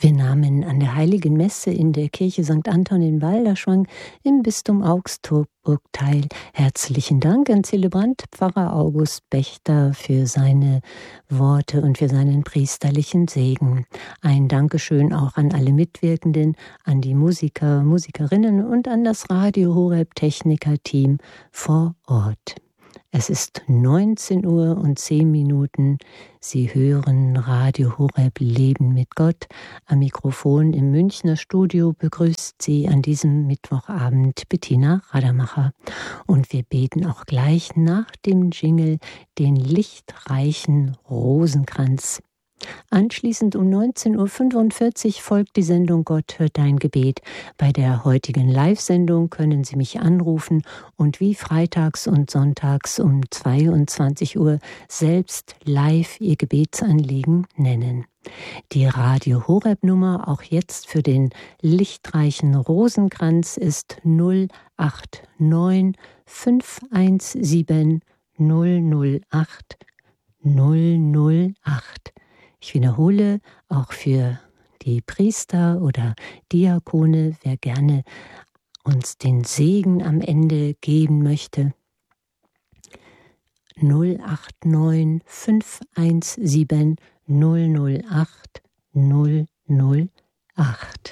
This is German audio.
Wir nahmen an der Heiligen Messe in der Kirche St. Anton in Balderschwang im Bistum Augsburg teil. Herzlichen Dank an Zelebrant Pfarrer August Bechter für seine Worte und für seinen priesterlichen Segen. Ein Dankeschön auch an alle Mitwirkenden, an die Musiker, Musikerinnen und an das Radio Horeb Techniker-Team vor Ort. Es ist 19 Uhr und 10 Minuten. Sie hören Radio Horeb Leben mit Gott. Am Mikrofon im Münchner Studio begrüßt Sie an diesem Mittwochabend Bettina Rademacher. Und wir beten auch gleich nach dem Jingle den lichtreichen Rosenkranz. Anschließend um 19.45 Uhr folgt die Sendung Gott hört dein Gebet. Bei der heutigen Live-Sendung können Sie mich anrufen und wie freitags und sonntags um 22 Uhr selbst live Ihr Gebetsanliegen nennen. Die Radio Horeb-Nummer auch jetzt für den lichtreichen Rosenkranz ist 089 517 008 008. Ich wiederhole, auch für die Priester oder Diakone, wer gerne uns den Segen am Ende geben möchte. 089 517 008 008.